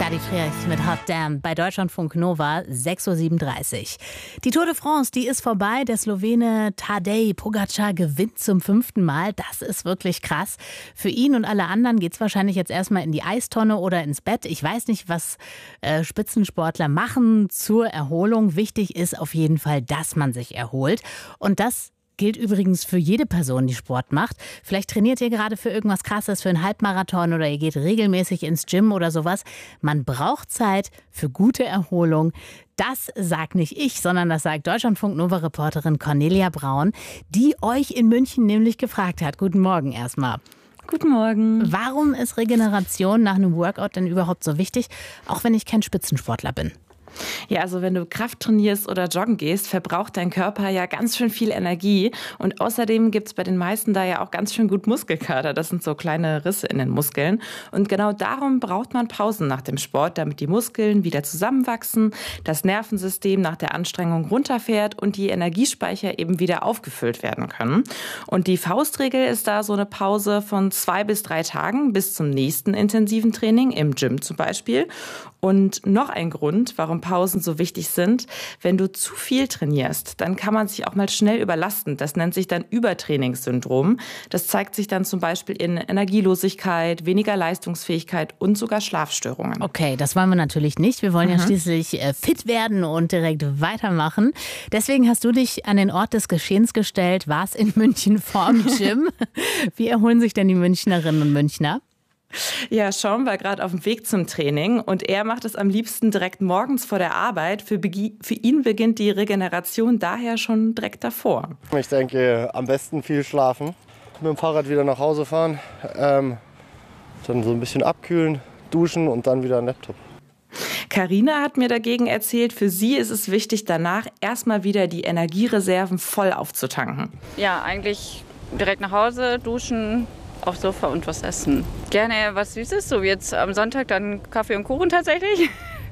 Daddy Frech mit Hot Damn bei Deutschlandfunk Nova, 6:37 Uhr. Die Tour de France, die ist vorbei. Der Slowene Tadej Pogačar gewinnt zum 5. Mal. Das ist wirklich krass. Für ihn und alle anderen geht es wahrscheinlich jetzt erstmal in die Eistonne oder ins Bett. Ich weiß nicht, was Spitzensportler machen zur Erholung. Wichtig ist auf jeden Fall, dass man sich erholt. Und das gilt übrigens für jede Person, die Sport macht. Vielleicht trainiert ihr gerade für irgendwas Krasses, für einen Halbmarathon oder ihr geht regelmäßig ins Gym oder sowas. Man braucht Zeit für gute Erholung. Das sagt nicht ich, sondern das sagt Deutschlandfunk-Nova-Reporterin Cornelia Braun, die euch in München nämlich gefragt hat. Guten Morgen erstmal. Guten Morgen. Warum ist Regeneration nach einem Workout denn überhaupt so wichtig, auch wenn ich kein Spitzensportler bin? Ja, also wenn du Kraft trainierst oder joggen gehst, verbraucht dein Körper ja ganz schön viel Energie. Und außerdem gibt es bei den meisten da ja auch ganz schön gut Muskelkater. Das sind so kleine Risse in den Muskeln. Und genau darum braucht man Pausen nach dem Sport, damit die Muskeln wieder zusammenwachsen, das Nervensystem nach der Anstrengung runterfährt und die Energiespeicher eben wieder aufgefüllt werden können. Und die Faustregel ist da so eine Pause von 2 bis 3 Tagen bis zum nächsten intensiven Training, im Gym zum Beispiel. Und noch ein Grund, warum Pausen so wichtig sind: Wenn du zu viel trainierst, dann kann man sich auch mal schnell überlasten. Das nennt sich dann Übertrainingssyndrom. Das zeigt sich dann zum Beispiel in Energielosigkeit, weniger Leistungsfähigkeit und sogar Schlafstörungen. Okay, das wollen wir natürlich nicht. Wir wollen ja schließlich fit werden und direkt weitermachen. Deswegen hast du dich an den Ort des Geschehens gestellt, warst in München vorm Gym. Wie erholen sich denn die Münchnerinnen und Münchner? Ja, Sean war gerade auf dem Weg zum Training und er macht es am liebsten direkt morgens vor der Arbeit. Für ihn beginnt die Regeneration daher schon direkt davor. Ich denke, am besten viel schlafen, mit dem Fahrrad wieder nach Hause fahren, dann so ein bisschen abkühlen, duschen und dann wieder ein Laptop. Carina hat mir dagegen erzählt, für sie ist es wichtig, danach erstmal wieder die Energiereserven voll aufzutanken. Ja, eigentlich direkt nach Hause, duschen, aufs Sofa und was essen. Gerne was Süßes, so wie jetzt am Sonntag dann Kaffee und Kuchen tatsächlich.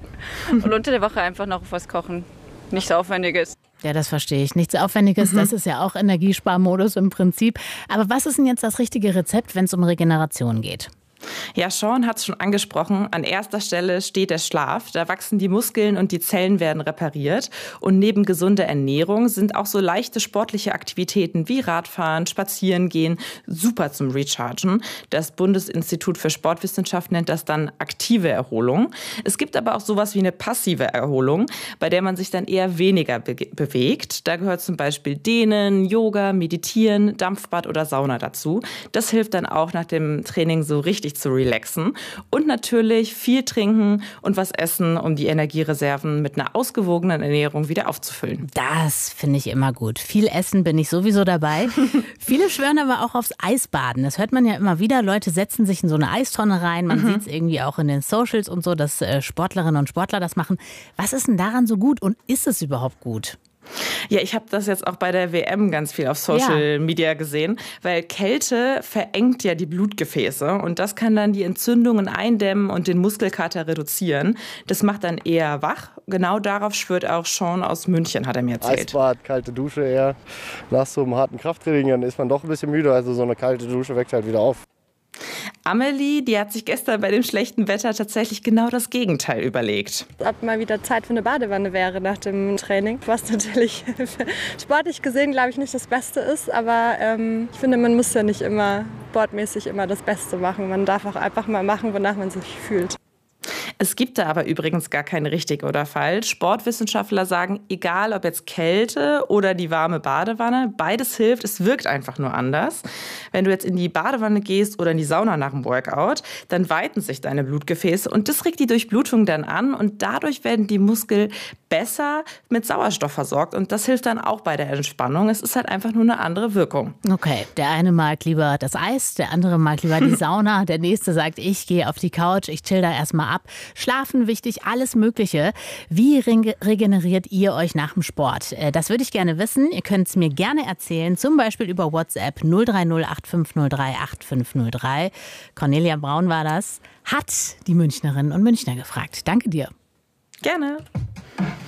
Und unter der Woche einfach noch was kochen. Nichts Aufwendiges. Ja, das verstehe ich. Nichts Aufwendiges, das ist ja auch Energiesparmodus im Prinzip. Aber was ist denn jetzt das richtige Rezept, wenn es um Regeneration geht? Ja, Sean hat es schon angesprochen. An erster Stelle steht der Schlaf. Da wachsen die Muskeln und die Zellen werden repariert. Und neben gesunder Ernährung sind auch so leichte sportliche Aktivitäten wie Radfahren, Spazierengehen super zum Rechargen. Das Bundesinstitut für Sportwissenschaft nennt das dann aktive Erholung. Es gibt aber auch sowas wie eine passive Erholung, bei der man sich dann eher weniger bewegt. Da gehört zum Beispiel Dehnen, Yoga, Meditieren, Dampfbad oder Sauna dazu. Das hilft dann auch nach dem Training so richtig zu relaxen. Und natürlich viel trinken und was essen, um die Energiereserven mit einer ausgewogenen Ernährung wieder aufzufüllen. Das finde ich immer gut. Viel essen bin ich sowieso dabei. Viele schwören aber auch aufs Eisbaden. Das hört man ja immer wieder. Leute setzen sich in so eine Eistonne rein. Man sieht es irgendwie auch in den Socials und so, dass Sportlerinnen und Sportler das machen. Was ist denn daran so gut und ist es überhaupt gut? Ja, ich habe das jetzt auch bei der WM ganz viel auf Social Media gesehen, weil Kälte verengt ja die Blutgefäße und das kann dann die Entzündungen eindämmen und den Muskelkater reduzieren. Das macht dann eher wach. Genau darauf schwört auch Sean aus München, hat er mir erzählt. Eisbad, kalte Dusche eher. Nach so einem harten Krafttraining dann ist man doch ein bisschen müde, also so eine kalte Dusche weckt halt wieder auf. Amelie, die hat sich gestern bei dem schlechten Wetter tatsächlich genau das Gegenteil überlegt. Ob mal wieder Zeit für eine Badewanne wäre nach dem Training, was natürlich sportlich gesehen, glaube ich, nicht das Beste ist. Aber ich finde, man muss ja nicht immer sportmäßig immer das Beste machen. Man darf auch einfach mal machen, wonach man sich fühlt. Es gibt da aber übrigens gar kein richtig oder falsch. Sportwissenschaftler sagen, egal ob jetzt Kälte oder die warme Badewanne, beides hilft, es wirkt einfach nur anders. Wenn du jetzt in die Badewanne gehst oder in die Sauna nach dem Workout, dann weiten sich deine Blutgefäße und das regt die Durchblutung dann an und dadurch werden die Muskeln besser mit Sauerstoff versorgt und das hilft dann auch bei der Entspannung. Es ist halt einfach nur eine andere Wirkung. Okay, der eine mag lieber das Eis, der andere mag lieber die Sauna, der nächste sagt, ich gehe auf die Couch, ich chill da erstmal ab. Schlafen wichtig, alles Mögliche. Wie regeneriert ihr euch nach dem Sport? Das würde ich gerne wissen. Ihr könnt es mir gerne erzählen, zum Beispiel über WhatsApp 030 8503 8503. Cornelia Braun war das, hat die Münchnerinnen und Münchner gefragt. Danke dir. Gerne.